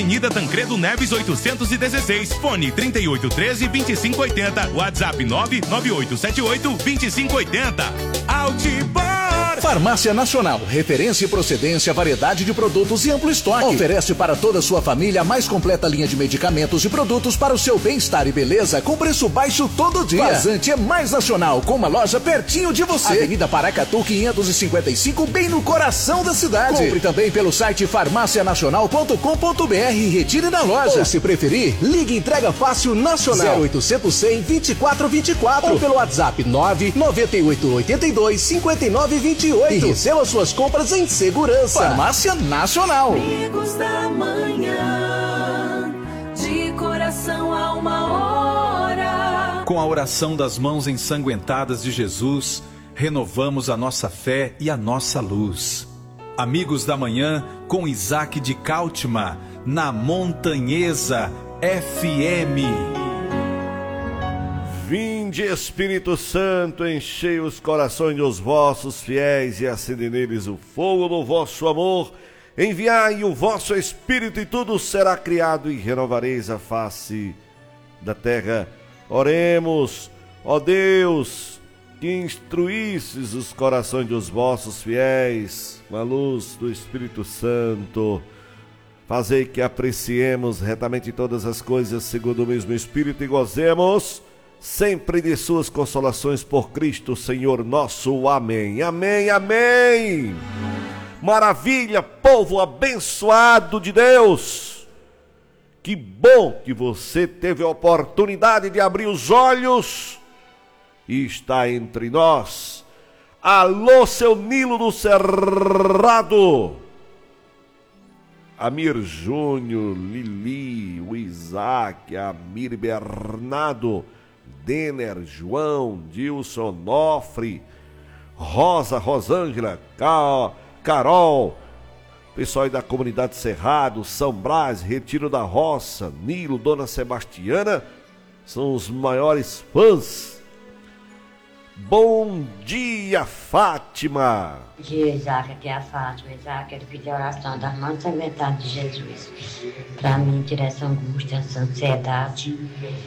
Avenida Tancredo Neves 816, fone 3813-2580, WhatsApp 99878-2580. Outdoor! Farmácia Nacional, referência e procedência, variedade de produtos e amplo estoque. Oferece para toda a sua família a mais completa linha de medicamentos e produtos para o seu bem-estar e beleza com preço baixo todo dia. Vazante é mais nacional, com uma loja pertinho de você. Avenida Paracatu 555, bem no coração da cidade. Compre também pelo site farmacianacional.com.br e retire na loja. Ou se preferir, ligue entrega fácil nacional 0800 100 2424 ou pelo WhatsApp 99882 5928 e receba suas compras em segurança. Farmácia Nacional. Amigos da manhã, de coração a uma hora. Com a oração das mãos ensanguentadas de Jesus, renovamos a nossa fé e a nossa luz. Amigos da manhã, com Isaac de Cáltima, na Montanhesa FM. Vinde, Espírito Santo, enchei os corações dos vossos fiéis e acende neles o fogo do vosso amor. Enviai o vosso Espírito e tudo será criado e renovareis a face da terra. Oremos, ó Deus, que instruísses os corações dos vossos fiéis com a luz do Espírito Santo. Fazei que apreciemos retamente todas as coisas segundo o mesmo Espírito e gozemos sempre de suas consolações por Cristo, Senhor nosso. Amém, amém, amém. Maravilha, povo abençoado de Deus. Que bom que você teve a oportunidade de abrir os olhos e está entre nós. Alô, seu Nilo do Cerrado. Amir Júnior, Lili, o Isaac, Amir Bernardo, Denner, João, Dilson, Nofre, Rosa, Rosângela, Carol, pessoal aí da comunidade Cerrado, São Brás, Retiro da Roça, Nilo, Dona Sebastiana, são os maiores fãs. Bom dia, Fátima. Bom dia, Isaac, aqui é a Fátima. Isaac, quero pedir a oração das mãos ensanguentadas de Jesus. Para mim, tira essa angústia, essa ansiedade.